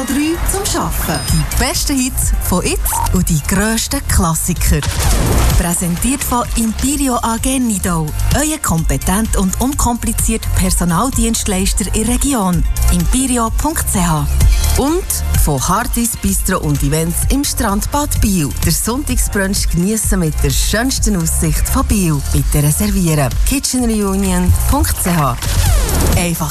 Kanal 3 zum Arbeiten. Die besten Hits von jetzt und die grössten Klassiker. Präsentiert von Imperio AG Nidau. Euer kompetent und unkompliziert Personaldienstleister in der Region. imperio.ch. Und von Hardys Bistro und Events im Strandbad Biel. Der Sonntagsbrunch geniessen mit der schönsten Aussicht von Biel. Bitte reservieren. kitchenreunion.ch. Einfach